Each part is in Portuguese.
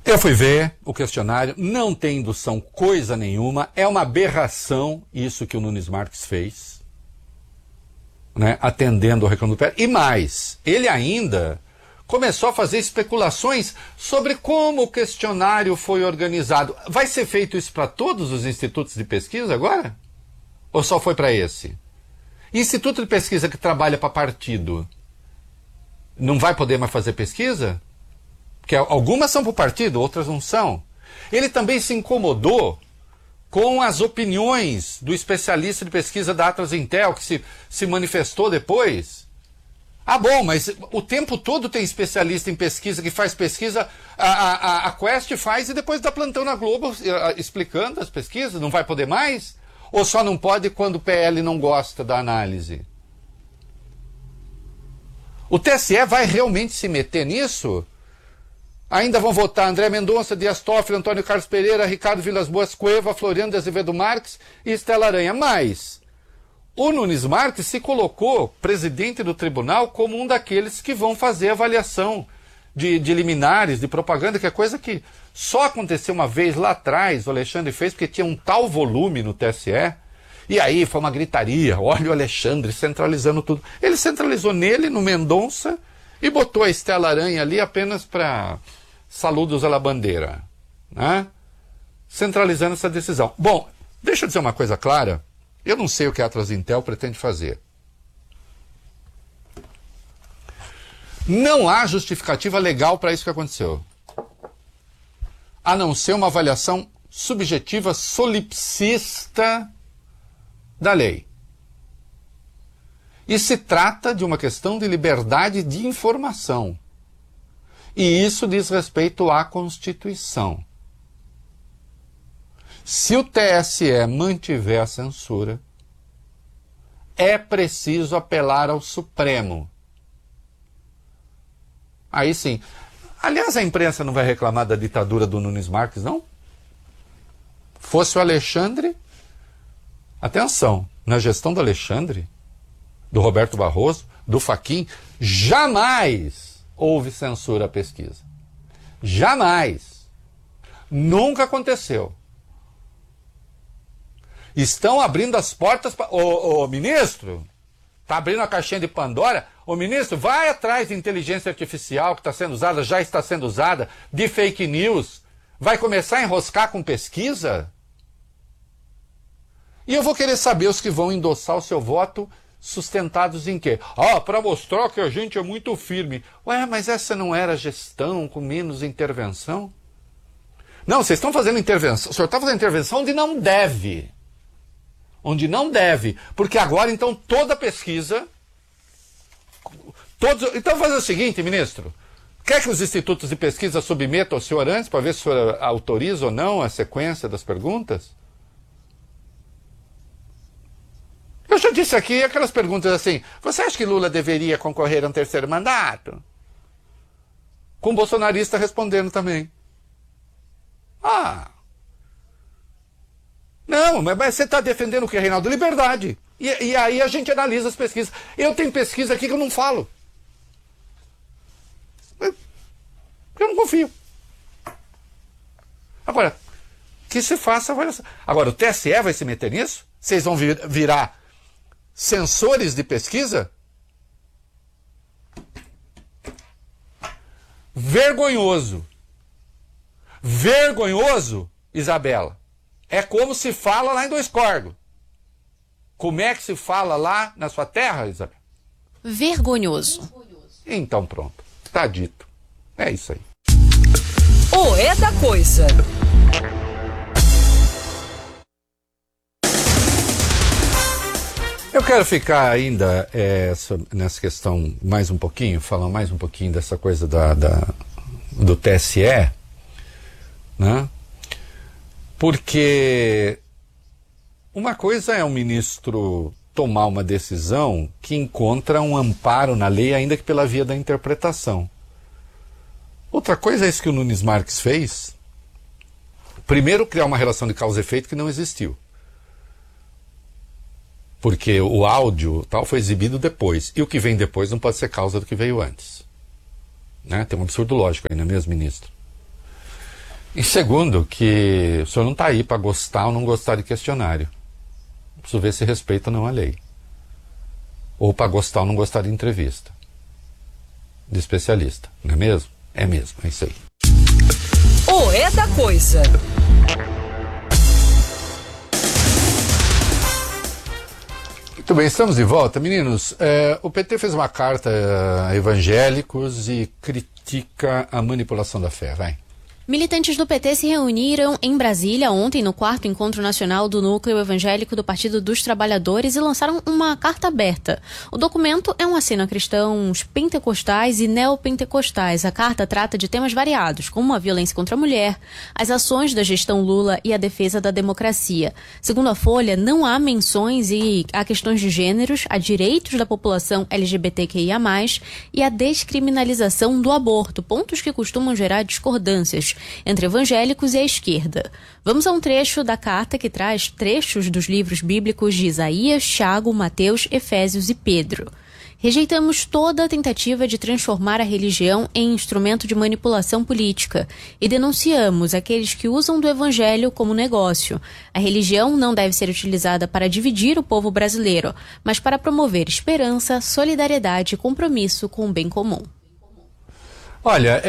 Eu fui ver o questionário, não tem indução coisa nenhuma, é uma aberração isso que o Nunes Marques fez, né, atendendo ao reclamo do PR. E mais, ele ainda começou a fazer especulações sobre como o questionário foi organizado. Vai ser feito isso para todos os institutos de pesquisa agora? Ou só foi para esse? Instituto de pesquisa que trabalha para partido não vai poder mais fazer pesquisa? Porque algumas são para o partido, outras não são. Ele também se incomodou com as opiniões do especialista de pesquisa da Atlas Intel, que se manifestou depois. Ah, bom, mas o tempo todo tem especialista em pesquisa que faz pesquisa, a Quest faz e depois dá plantão na Globo explicando as pesquisas, não vai poder mais? Ou só não pode quando o PL não gosta da análise? O TSE vai realmente se meter nisso? Ainda vão votar André Mendonça, Dias Toffoli, Antônio Carlos Pereira, Ricardo Vilas Boas Cueva, Floriano de Azevedo Marques e Estela Aranha. Mas o Nunes Marques se colocou presidente do tribunal como um daqueles que vão fazer avaliação de liminares, de propaganda, que é coisa que só aconteceu uma vez lá atrás, o Alexandre fez, porque tinha um tal volume no TSE, e aí foi uma gritaria, olha o Alexandre centralizando tudo. Ele centralizou nele, no Mendonça, e botou a Estela Aranha ali apenas para saludos à la bandeira, né? Centralizando essa decisão. Bom, deixa eu dizer uma coisa clara, eu não sei o que a Atlas Intel pretende fazer. Não há justificativa legal para isso que aconteceu, a não ser uma avaliação subjetiva solipsista da lei. E se trata de uma questão de liberdade de informação. E isso diz respeito à Constituição. Se o TSE mantiver a censura, é preciso apelar ao Supremo. Aí sim. Aliás, a imprensa não vai reclamar da ditadura do Nunes Marques, não? Fosse o Alexandre... Atenção, na gestão do Alexandre, do Roberto Barroso, do Fachin, jamais houve censura à pesquisa. Jamais. Nunca aconteceu. Estão abrindo as portas para... Ô, ministro, está abrindo a caixinha de Pandora. Ô, ministro, vai atrás de inteligência artificial que está sendo usada, já está sendo usada, de fake news. Vai começar a enroscar com pesquisa? E eu vou querer saber os que vão endossar o seu voto sustentados em quê? Ah, para mostrar que a gente é muito firme. Ué, mas essa não era gestão com menos intervenção? Não, vocês estão fazendo intervenção. O senhor está fazendo intervenção onde não deve. Onde não deve. Porque agora, então, toda pesquisa... Então, vamos fazer o seguinte, ministro. Quer que os institutos de pesquisa submetam ao senhor antes, para ver se o senhor autoriza ou não a sequência das perguntas? Eu já disse aqui aquelas perguntas assim, você acha que Lula deveria concorrer a um terceiro mandato? Com o bolsonarista respondendo também. Ah, não, mas você está defendendo o que, Reinaldo? Liberdade. E aí a gente analisa as pesquisas. Eu tenho pesquisa aqui que eu não falo. Eu não confio. Agora, que se faça avaliação. Agora, o TSE vai se meter nisso? Vocês vão virar censores de pesquisa? Vergonhoso. Vergonhoso, Isabela. É como se fala lá em Dois Córregos. Como é que se fala lá na sua terra, Isabela? Vergonhoso. Então pronto, tá dito. É isso aí. O É da Coisa. Eu quero ficar ainda nessa questão mais um pouquinho, falar mais um pouquinho dessa coisa do TSE, né? Porque uma coisa é o ministro tomar uma decisão que encontra um amparo na lei, ainda que pela via da interpretação. Outra coisa é isso que o Nunes Marques fez. Primeiro, criar uma relação de causa e efeito que não existiu. Porque o áudio tal foi exibido depois. E o que vem depois não pode ser causa do que veio antes. Né? Tem um absurdo lógico aí, não é mesmo, ministro? E segundo, que o senhor não está aí para gostar ou não gostar de questionário. Preciso ver se respeita ou não a lei. Ou para gostar ou não gostar de entrevista. De especialista, não é mesmo? É mesmo, é isso aí. O É da Coisa. Muito bem, estamos de volta. Meninos, o PT fez uma carta a evangélicos e critica a manipulação da fé. Vai. Militantes do PT se reuniram em Brasília ontem no 4º Encontro Nacional do Núcleo Evangélico do Partido dos Trabalhadores e lançaram uma carta aberta. O documento é um aceno a cristãos pentecostais e neopentecostais. A carta trata de temas variados, como a violência contra a mulher, as ações da gestão Lula e a defesa da democracia. Segundo a Folha, não há menções a questões de gêneros, a direitos da população LGBTQIA+, e a descriminalização do aborto, pontos que costumam gerar discordâncias entre evangélicos e a esquerda. Vamos a um trecho da carta que traz trechos dos livros bíblicos de Isaías, Tiago, Mateus, Efésios e Pedro. Rejeitamos toda a tentativa de transformar a religião em instrumento de manipulação política e denunciamos aqueles que usam do evangelho como negócio. A religião não deve ser utilizada para dividir o povo brasileiro, mas para promover esperança, solidariedade e compromisso com o bem comum. Olha,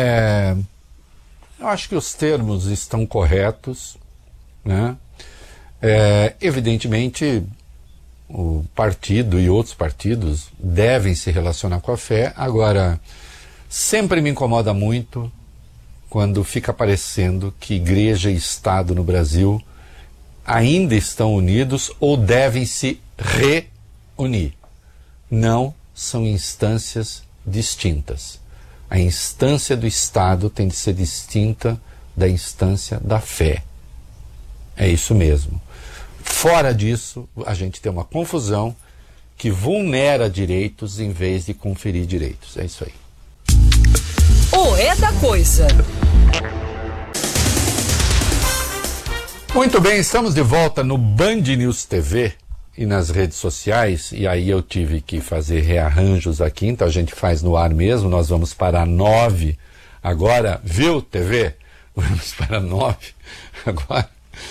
eu acho que os termos estão corretos, né? Evidentemente, o partido e outros partidos devem se relacionar com a fé. Agora, sempre me incomoda muito quando fica parecendo que igreja e Estado no Brasil ainda estão unidos ou devem se reunir. Não, são instâncias distintas. A instância do Estado tem de ser distinta da instância da fé. É isso mesmo. Fora disso, a gente tem uma confusão que vulnera direitos em vez de conferir direitos. É isso aí. O É da Coisa. Muito bem, estamos de volta no Band News TV e nas redes sociais, e aí eu tive que fazer rearranjos aqui, então a gente faz no ar mesmo. Nós vamos para 9 agora, viu, TV? Vamos para 9 agora.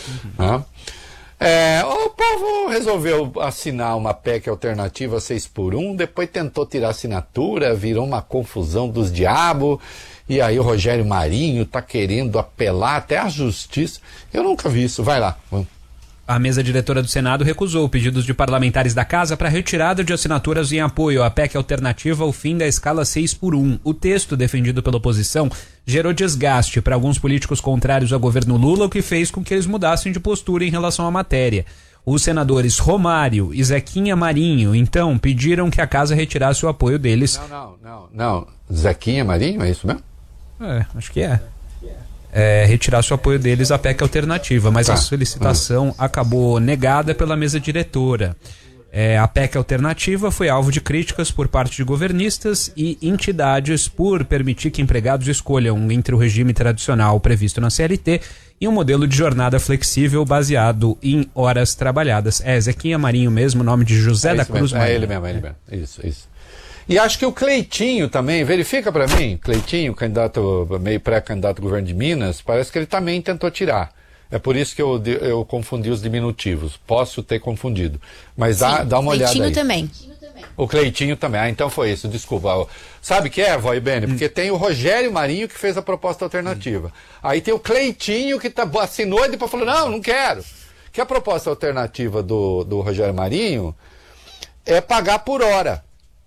O povo resolveu assinar uma PEC alternativa 6x1, depois tentou tirar assinatura, virou uma confusão dos diabos, e aí o Rogério Marinho está querendo apelar até a justiça. Eu nunca vi isso. Vai lá, vamos. A mesa diretora do Senado recusou pedidos de parlamentares da Casa para retirada de assinaturas em apoio à PEC alternativa ao fim da escala 6x1. O texto defendido pela oposição gerou desgaste para alguns políticos contrários ao governo Lula, o que fez com que eles mudassem de postura em relação à matéria. Os senadores Romário e Zequinha Marinho, então, pediram que a Casa retirasse o apoio deles. Não. Zequinha Marinho, é isso mesmo? Acho que é. Retirasse o apoio deles à PEC alternativa, mas a solicitação acabou negada pela mesa diretora. A PEC alternativa foi alvo de críticas por parte de governistas e entidades por permitir que empregados escolham entre o regime tradicional previsto na CLT e um modelo de jornada flexível baseado em horas trabalhadas. Zequinha Marinho mesmo, nome de José da Cruz Marinho. É ele mesmo. Isso. E acho que o Cleitinho também, verifica para mim, Cleitinho, candidato, meio pré-candidato ao governo de Minas, parece que ele também tentou tirar. É por isso que eu confundi os diminutivos. Posso ter confundido. Mas dá uma olhada aí. Também. O Cleitinho também. Então foi isso, desculpa. Sabe o que é, Vó e Bene? Porque tem o Rogério Marinho que fez a proposta alternativa. Aí tem o Cleitinho que assinou e depois falou, não quero. Que a proposta alternativa do Rogério Marinho é pagar por hora.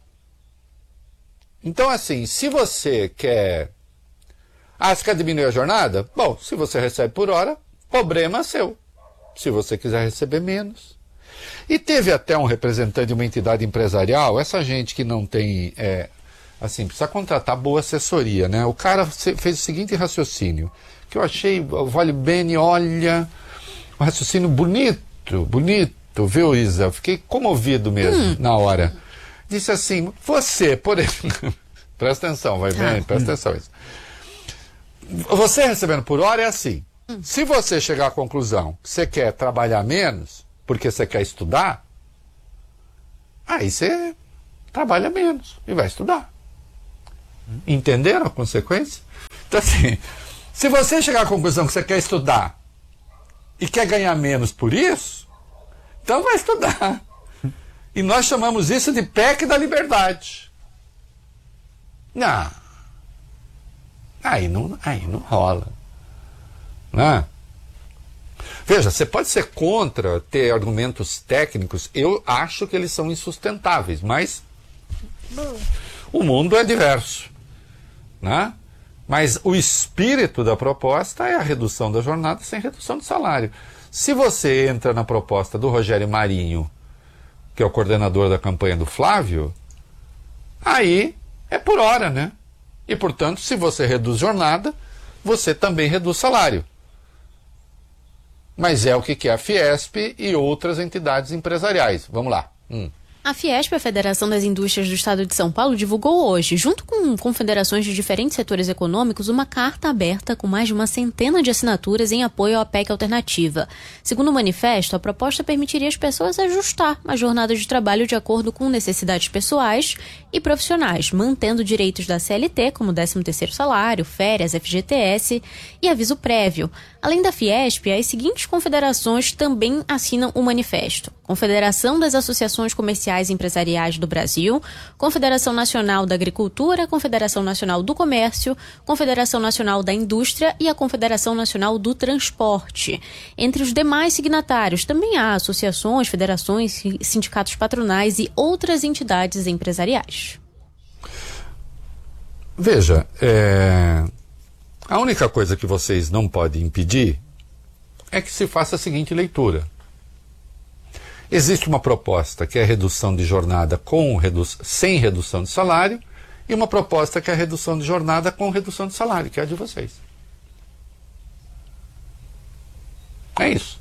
Então, assim, se você quer... você quer diminuir a jornada? Bom, se você recebe por hora, problema seu. Se você quiser receber menos. E teve até um representante de uma entidade empresarial, essa gente que não tem... precisa contratar boa assessoria, né? O cara fez o seguinte raciocínio, que eu achei, vale bem, olha, um raciocínio bonito, viu, Isa? Eu fiquei comovido mesmo na hora. Disse assim, você, por exemplo... Presta atenção, vai bem, presta atenção. Isso. Você recebendo por hora é assim. Se você chegar à conclusão que você quer trabalhar menos, porque você quer estudar, aí você trabalha menos e vai estudar. Entenderam a consequência? Então assim, Se você chegar à conclusão que você quer estudar e quer ganhar menos por isso, então vai estudar. E nós chamamos isso de PEC da liberdade. Não. Aí não rola. Né? Veja, você pode ser contra ter argumentos técnicos, eu acho que eles são insustentáveis, mas o mundo é diverso. Né? Mas o espírito da proposta é a redução da jornada sem redução de salário. Se você entra na proposta do Rogério Marinho, que é o coordenador da campanha do Flávio, aí é por hora, né? E, portanto, se você reduz jornada, você também reduz salário. Mas é o que quer a Fiesp e outras entidades empresariais. Vamos lá. A Fiesp, a Federação das Indústrias do Estado de São Paulo, divulgou hoje, junto com confederações de diferentes setores econômicos, uma carta aberta com mais de 100 de assinaturas em apoio à PEC alternativa. Segundo o manifesto, a proposta permitiria às pessoas ajustar a jornada de trabalho de acordo com necessidades pessoais e profissionais, mantendo direitos da CLT, como 13º salário, férias, FGTS e aviso prévio. Além da Fiesp, as seguintes confederações também assinam o manifesto: Confederação das Associações Comerciais e Empresariais do Brasil, Confederação Nacional da Agricultura, Confederação Nacional do Comércio, Confederação Nacional da Indústria e a Confederação Nacional do Transporte. Entre os demais signatários também há associações, federações, sindicatos patronais e outras entidades empresariais. Veja, a única coisa que vocês não podem impedir é que se faça a seguinte leitura. Existe uma proposta que é a redução de jornada sem redução de salário e uma proposta que é a redução de jornada com redução de salário, que é a de vocês. É isso.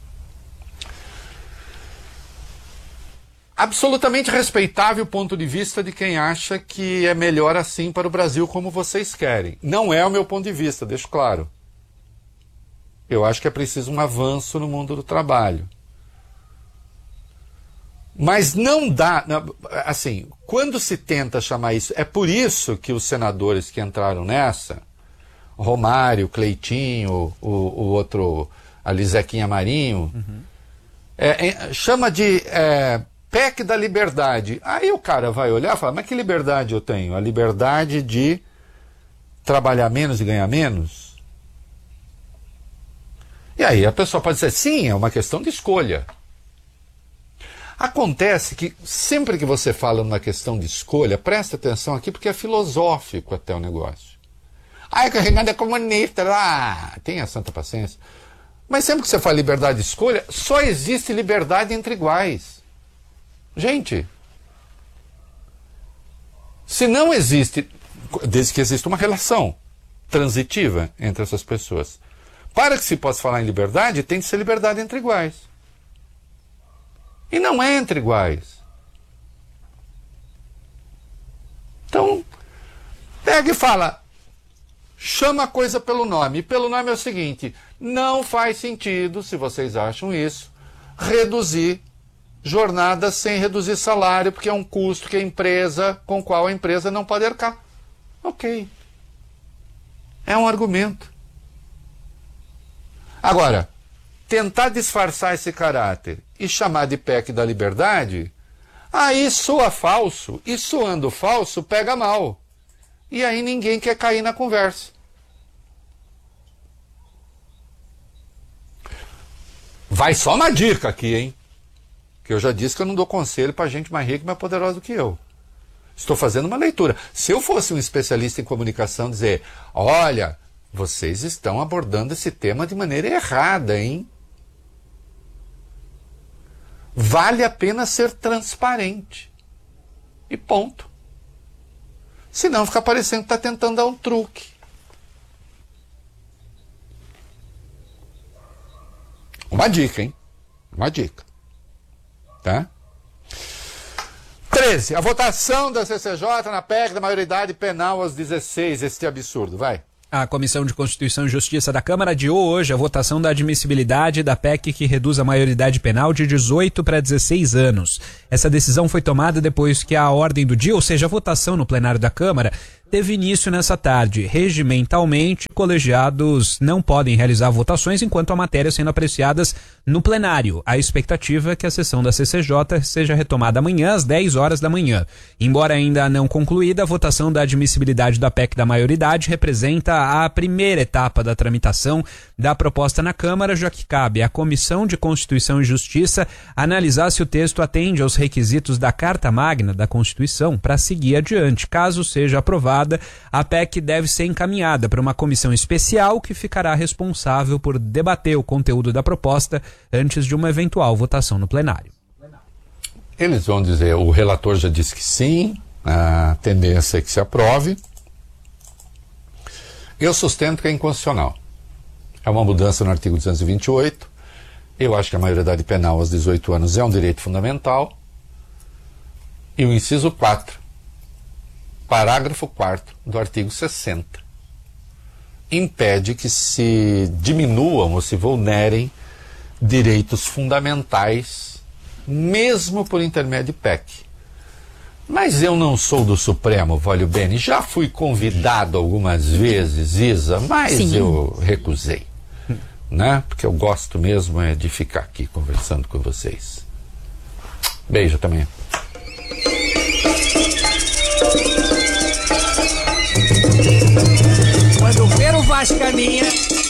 Absolutamente respeitável o ponto de vista de quem acha que é melhor assim para o Brasil como vocês querem. Não é o meu ponto de vista, deixo claro. Eu acho que é preciso um avanço no mundo do trabalho. Mas não dá, assim, quando se tenta chamar isso, é por isso que os senadores que entraram nessa, Romário, Cleitinho, o outro, ali Zequinha Marinho, chama de PEC da liberdade. Aí o cara vai olhar e fala, mas que liberdade eu tenho? A liberdade de trabalhar menos e ganhar menos? E aí a pessoa pode dizer, sim, é uma questão de escolha. Acontece que sempre que você fala numa questão de escolha, presta atenção aqui porque é filosófico até o negócio. Ah, que o Renan é comunista, tenha santa paciência. Mas sempre que você fala liberdade de escolha, só existe liberdade entre iguais. Gente, se não existe, desde que exista uma relação transitiva entre essas pessoas, para que se possa falar em liberdade, tem que ser liberdade entre iguais. E não é entre iguais. Então, pega e fala, chama a coisa pelo nome. E pelo nome é o seguinte, não faz sentido, se vocês acham isso, reduzir jornada sem reduzir salário, porque é um custo que com o qual a empresa não pode arcar. Ok. É um argumento. Agora, tentar disfarçar esse caráter e chamar de PEC da liberdade, aí soa falso, e soando falso pega mal. E aí ninguém quer cair na conversa. Vai só uma dica aqui, hein? Que eu já disse que eu não dou conselho para gente mais rica e mais poderosa do que eu. Estou fazendo uma leitura. Se eu fosse um especialista em comunicação, dizer, olha, vocês estão abordando esse tema de maneira errada, hein? Vale a pena ser transparente. E ponto. Senão fica parecendo que está tentando dar um truque. Uma dica, hein? Uma dica. Tá? 13. A votação da CCJ na PEC da maioridade penal aos 16. Este absurdo. Vai. A Comissão de Constituição e Justiça da Câmara adiou hoje a votação da admissibilidade da PEC que reduz a maioridade penal de 18 para 16 anos. Essa decisão foi tomada depois que a ordem do dia, ou seja, a votação no plenário da Câmara, teve início nessa tarde. Regimentalmente, colegiados não podem realizar votações enquanto a matéria sendo apreciadas no plenário. A expectativa é que a sessão da CCJ seja retomada amanhã às 10 horas da manhã. Embora ainda não concluída, a votação da admissibilidade da PEC da maioridade representa a primeira etapa da tramitação da proposta na Câmara, já que cabe à Comissão de Constituição e Justiça analisar se o texto atende aos requisitos da Carta Magna da Constituição para seguir adiante. Caso seja aprovada, a PEC deve ser encaminhada para uma comissão especial que ficará responsável por debater o conteúdo da proposta antes de uma eventual votação no plenário. Eles vão dizer, o relator já disse que sim, a tendência é que se aprove. Eu sustento que é inconstitucional. É uma mudança no artigo 228. Eu acho que a maioridade penal aos 18 anos é um direito fundamental. E o inciso 4, parágrafo 4º do artigo 60, impede que se diminuam ou se vulnerem direitos fundamentais, mesmo por intermédio de PEC. Mas eu não sou do Supremo, Vólio Bene. Já fui convidado algumas vezes, Isa, mas sim, eu recusei. Né? Porque eu gosto mesmo é de ficar aqui conversando com vocês. Beijo também. Quando ver o Vasco caminha,